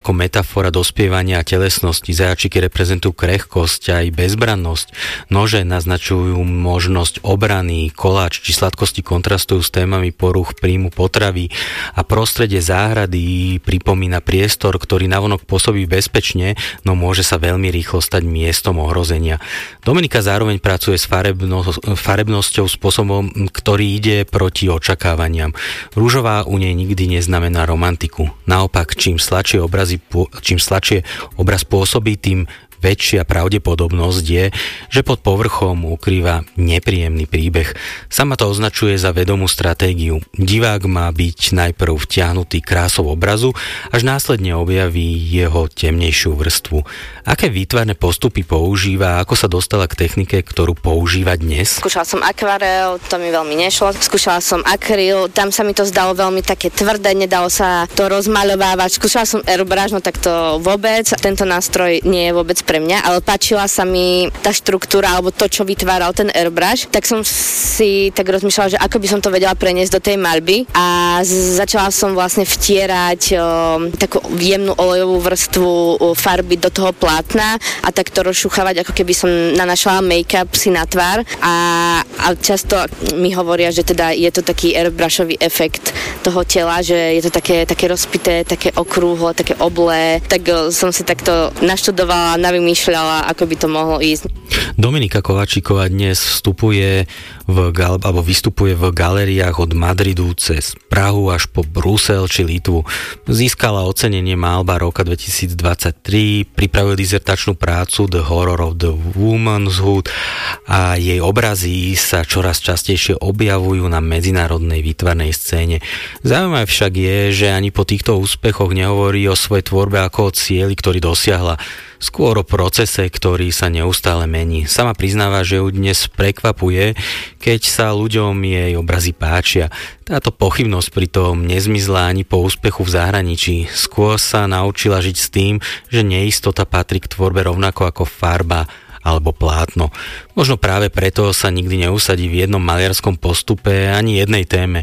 ako metafora dospievania a telesnosti. Zajačiky reprezentujú krehkosť aj bezbrannosť. Nože naznačujú možnosť obrany, koláč či sladkosti kontrastujú s témami poruch príjmu potravy a prostredie záhrady pripomína priestor, ktorý navonok pôsobí bezpečne, no môže sa veľmi rýchlo stať miestom ohrozenia. Dominika zároveň pracuje s farebnosťou spôsobom, ktorý ide proti očakávaniam. Rúžová u nej nikdy neznamená romantiku. Naopak, čím sladšie obraz pôsobí, tým väčšia pravdepodobnosť je, že pod povrchom ukrýva nepríjemný príbeh. Sama to označuje za vedomú stratégiu. Divák má byť najprv vtiahnutý krásou obrazu, až následne objaví jeho temnejšiu vrstvu. Aké výtvarné postupy používa, ako sa dostala k technike, ktorú používa dnes? Skúšala som akvarel, to mi veľmi nešlo. Skúšala som akryl, tam sa mi to zdalo veľmi také tvrdé, nedalo sa to rozmaľovávať. Skúšala som airbrush, no tak to vôbec. Tento nástroj nie je vôbec pre mňa, ale páčila sa mi tá štruktúra alebo to, čo vytváral ten airbrush, tak som si tak rozmýšľala, že ako by som to vedela preniesť do tej maľby a začala som vlastne vtierať takú jemnú olejovú vrstvu farby do toho plátna a tak to rozšuchávať, ako keby som nanašala make-up si na tvár a často mi hovoria, že teda je to taký airbrushový efekt toho tela, že je to také rozpité, také okrúhle, také oblé, tak som si takto naštudovala, vymýšľala, ako by to mohlo ísť. Dominika Kovačíková dnes vystupuje v galériách od Madridu cez Prahu až po Brusel či Litvu. Získala ocenenie Malba roka 2023, pripravuje dizertačnú prácu The Horror of the Womanhood a jej obrazy sa čoraz častejšie objavujú na medzinárodnej výtvarnej scéne. Zaujímavé však je, že ani po týchto úspechoch nehovorí o svojej tvorbe ako o cieli, ktorý dosiahla. Skôr o procese, ktorý sa neustále mení. Sama priznáva, že ju dnes prekvapuje, keď sa ľuďom jej obrazy páčia. Táto pochybnosť pritom nezmizla ani po úspechu v zahraničí. Skôr sa naučila žiť s tým, že neistota patrí k tvorbe rovnako ako farba alebo plátno. Možno práve preto sa nikdy neusadí v jednom maliarskom postupe ani jednej téme.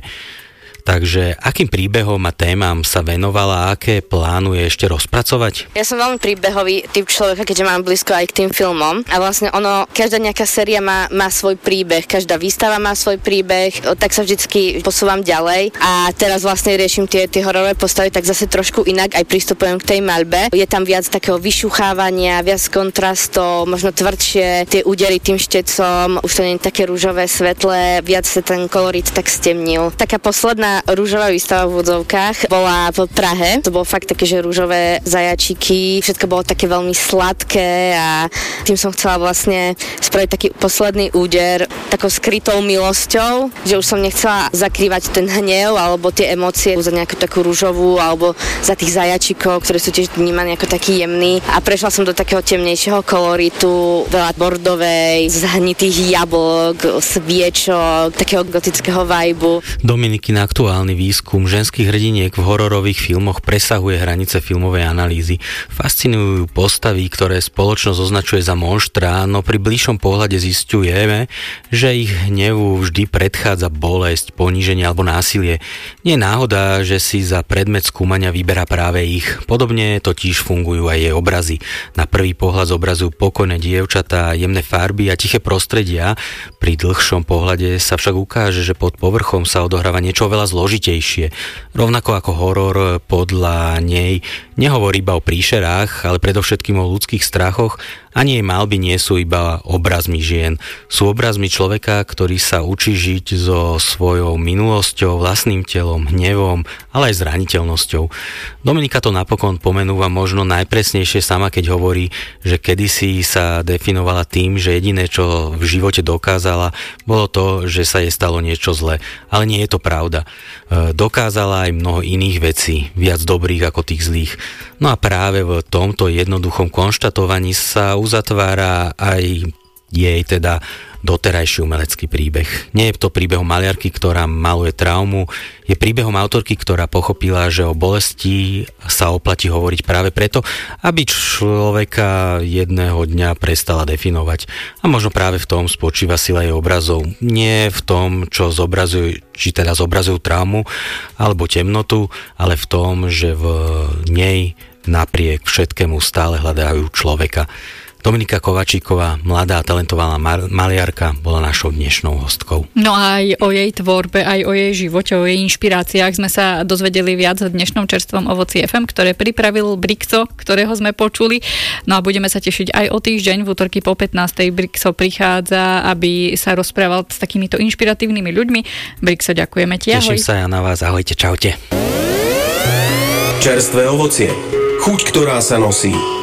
Takže akým príbehom a témam sa venovala, aké plánuje ešte rozpracovať? Ja som veľmi príbehový typ človeka, keďže mám blízko aj k tým filmom. A vlastne každá nejaká séria má svoj príbeh, každá výstava má svoj príbeh, tak sa vždycky posúvam ďalej. A teraz vlastne riešim tie hororové postavy, tak zase trošku inak aj pristupujem k tej maľbe. Je tam viac takého vyšuchávania, viac kontrastov, možno tvrdšie tie údery tým štecom, už to nie je také rúžové, svetlé, viac sa ten kolorit tak stemnil. Taká posledná rúžová výstava v úvodzovkách bola v Prahe. To bolo fakt také, že rúžové zajačiky, všetko bolo také veľmi sladké a tým som chcela vlastne spraviť taký posledný úder takou skrytou milosťou, že už som nechcela zakrývať ten hnev alebo tie emócie za nejakú takú rúžovú alebo za tých zajačikov, ktoré sú tiež vnímané ako taký jemný a prešla som do takého temnejšieho koloritu, veľa bordovej, zhnitých jablok, sviečok, takého gotického vibu. Dominiky, na aktuálny výskum ženských hrdiniek v hororových filmoch presahuje hranice filmovej analýzy. Fascinujú postavy, ktoré spoločnosť označuje za monštrá, no pri bližšom pohľade zisťujeme, že ich hnevu vždy predchádza bolesť, poníženie alebo násilie. Nie je náhoda, že si za predmet skúmania vyberá práve ich. Podobne totiž fungujú aj jej obrazy. Na prvý pohľad zobrazujú pokojné dievčatá, jemné farby a tiché prostredia. Pri dlhšom pohľade sa však ukáže, že pod povrchom sa odohráva niečo veľa zložitejšie. Rovnako ako horor podľa nej nehovorí iba o príšerách, ale predovšetkým o ľudských strachoch. Ani jej maľby nie sú iba obrazmi žien. Sú obrazmi človeka, ktorý sa učí žiť so svojou minulosťou, vlastným telom, hnevom, ale aj zraniteľnosťou. Dominika to napokon pomenúva možno najpresnejšie sama, keď hovorí, že kedysi sa definovala tým, že jediné, čo v živote dokázala, bolo to, že sa jej stalo niečo zlé. Ale nie je to pravda. Dokázala aj mnoho iných vecí, viac dobrých ako tých zlých. No a práve v tomto jednoduchom konštatovaní sa uzatvára aj jej teda doterajší umelecký príbeh. Nie je to príbehom maliarky, ktorá maluje traumu, je príbehom autorky, ktorá pochopila, že o bolesti sa oplatí hovoriť práve preto, aby človeka jedného dňa prestala definovať. A možno práve v tom spočíva sila jej obrazov. Nie v tom, čo zobrazujú, či teda zobrazujú traumu alebo temnotu, ale v tom, že v nej napriek všetkému stále hľadajú človeka. Dominika Kovačíková, mladá talentovaná maliarka, bola našou dnešnou hostkou. No a aj o jej tvorbe, aj o jej živote, o jej inšpiráciách sme sa dozvedeli viac v dnešnom čerstvom Ovoci FM, ktoré pripravil Brixo, ktorého sme počuli. No a budeme sa tešiť aj o týždeň, v útorky po 15. Brixo prichádza, aby sa rozprával s takýmito inšpiratívnymi ľuďmi. Brixo, ďakujeme ti, ahoj. Teším sa ja na vás, ahojte, čaute. Čerstvé ovocie. Chuť, ktorá sa nosí.